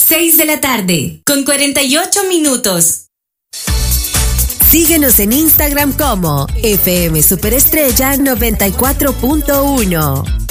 6 de la tarde, con 48 minutos. Síguenos en Instagram como FM Superestrella 94.1.